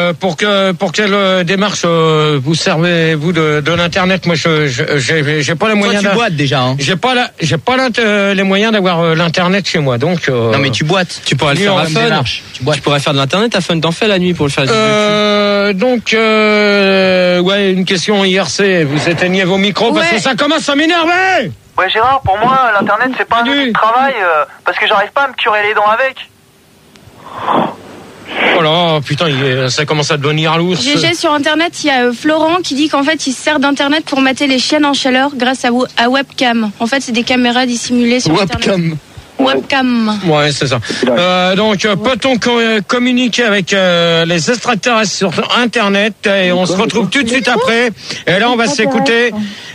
pour quelle démarche vous servez-vous de l'internet? Moi, j'ai pas les moyens. Toi, tu boites déjà. Hein. J'ai pas les moyens d'avoir l'internet chez moi, donc. Non, mais tu boites. Tu pourrais le faire à Fun. Tu pourrais faire de l'internet à Fun. T'en fais la nuit pour le faire. Donc, ouais, une question IRC. Vous éteignez vos micros parce que ça commence à m'énerver. Ouais, Gérard, pour moi, l'internet c'est pas un outil de travail parce que j'arrive pas à me curer les dents avec. Oh là, putain, ça commence à devenir lourd. GG, sur internet, il y a Florent qui dit qu'en fait il se sert d'internet pour mater les chiennes en chaleur grâce à webcam. En fait, c'est des caméras dissimulées sur internet. Webcam. Ouais, c'est ça. Donc, peut-on communiquer avec les extraterrestres sur internet? Et on se retrouve tout de suite après. Et là, on va s'écouter.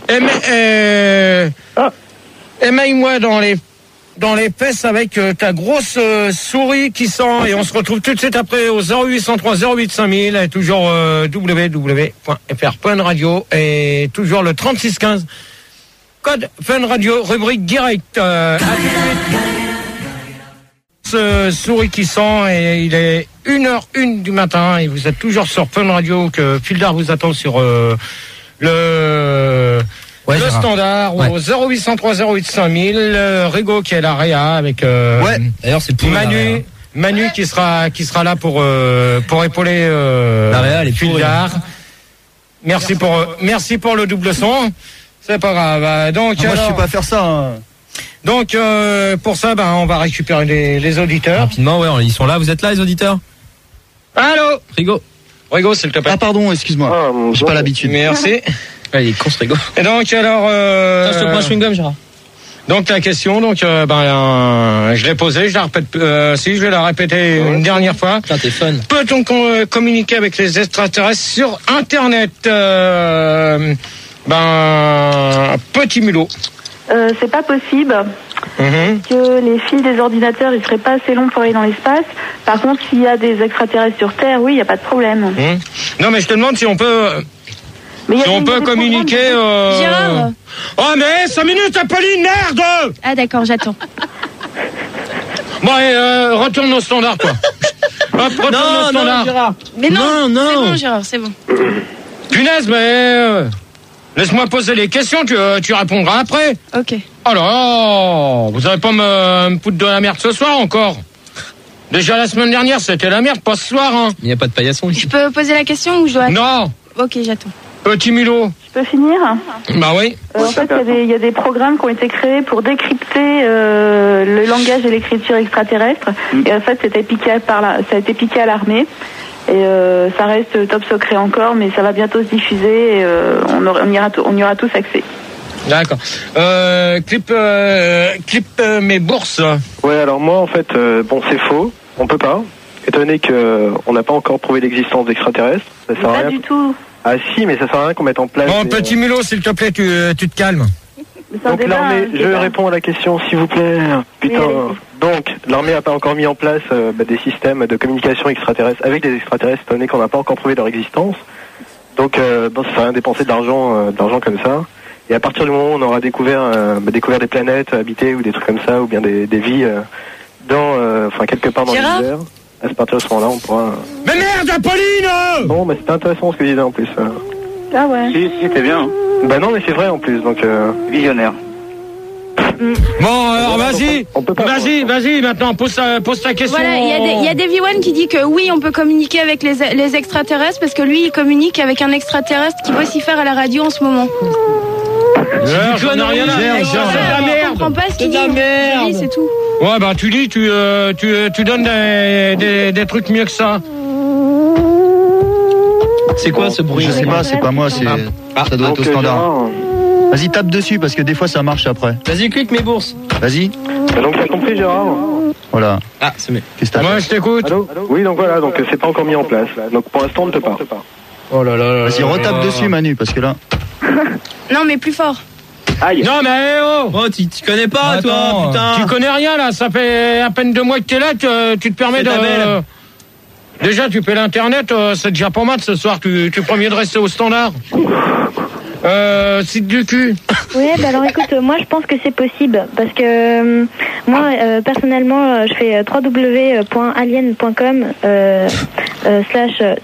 Émaille-moi dans les fesses avec ta grosse souris qui sent. Et on se retrouve tout de suite après au 0803 08 5000 et toujours www.fr.radio et toujours le 3615 code Fun Radio rubrique direct. Ce souris qui sent et il est 1h01 du matin et vous êtes toujours sur Fun Radio que Fildar vous attend sur le standard au 0803 08 5000. Rigo qui est là avec d'ailleurs c'est pour Manu qui sera là pour épauler les Fildar. Merci pour le double son. C'est pas grave. Donc moi je sais pas faire ça. Hein. Donc pour ça on va récupérer les auditeurs. Rapidement, ils sont là, vous êtes là les auditeurs? Allô Rigo, s'il te plaît. Ah pardon, excuse-moi. J'ai pas l'habitude. Merci. Il est con ce Rigo. Et donc alors je te prends un chewing-gum, Gérard. Donc la question, je l'ai posée, je la répète, je vais la répéter une dernière fois. Putain, t'es fun. Peut-on communiquer avec les extraterrestres sur internet? Petit mulot. C'est pas possible. Que les fils des ordinateurs ils seraient pas assez longs pour aller dans l'espace. Par contre, s'il y a des extraterrestres sur Terre, oui, il y a pas de problème. Non, mais je te demande si on peut communiquer. Gérard. Oh mais 5 minutes, Apolline, merde. Ah d'accord, j'attends. Bon, retourne au standard, quoi. Hop, retourne au standard. Non, Gérard. Mais non. C'est bon, Gérard, c'est bon. Punaise, mais laisse-moi poser les questions, tu répondras après. Ok. Oh là, vous allez pas me foutre de la merde ce soir encore? Déjà la semaine dernière, c'était la merde, pas ce soir, hein. Il n'y a pas de paillasson ici. Je peux poser la question ou je dois... Non. Ok, j'attends. Petit mulot. Je peux finir? Bah oui. En fait, il y a des programmes qui ont été créés pour décrypter le langage et l'écriture extraterrestre. Et en fait, ça a été piqué à l'armée. Et ça reste top secret encore, mais ça va bientôt se diffuser et on y aura tous accès. D'accord. Clip mes bourses. Ouais, alors moi en fait, c'est faux. On peut pas. Étant donné qu'on n'a pas encore prouvé l'existence d'extraterrestres, ça sert à rien. Pas du tout. Ah si, mais ça sert à rien qu'on mette en place. Bon, petit mulot, s'il te plaît, tu te calmes. Donc l'armée, je réponds à la question, s'il vous plaît. Putain. Oui. Donc l'armée n'a pas encore mis en place des systèmes de communication extraterrestre avec des extraterrestres, étant donné qu'on n'a pas encore prouvé leur existence. Donc ça sert à rien de dépenser de l'argent comme ça. Et à partir du moment où on aura découvert des planètes habitées ou des trucs comme ça, ou bien des vies quelque part dans l'univers, à partir de ce moment-là, on pourra... Mais merde, Apolline! Bon, c'était intéressant ce que je disais en plus. Ah ouais. Si, c'était bien. Bah non, mais c'est vrai en plus, donc... Visionnaire. Bon, alors vas-y, maintenant, pose ta question. Voilà, il y a Davy One qui dit que oui, on peut communiquer avec les extraterrestres parce que lui, il communique avec un extraterrestre qui vocifère à la radio en ce moment. Je n'ai rien à dire, c'est de la merde. Je comprends pas ce qu'il dit. Oui, c'est tout. Ouais, tu dis, tu donnes des trucs mieux que ça. C'est quoi ce bruit? Je sais pas, c'est pas moi, ça doit être au standard. Vas-y, tape dessus parce que des fois ça marche après. Vas-y, clique mes bourses. Vas-y. Donc t'as compris, Gérard? Voilà. Ah, c'est mieux. Qu'est-ce que t'as? Moi, je t'écoute. Allô? Oui, donc voilà, donc c'est pas encore mis en place. Donc pour l'instant, on ne peut pas. Oh là là. Vas-y, retape dessus, Manu, parce que là. Non, mais plus fort. Aïe. Non, mais oh, tu connais pas, toi, putain. Tu connais rien, là. Ça fait à peine 2 mois que t'es là, tu te permets de... Déjà, tu paies l'internet, c'est déjà pas mal ce soir. Tu prends mieux de rester au standard. Site du cul. Oui, alors écoute, moi je pense que c'est possible parce que moi personnellement je fais www.alien.com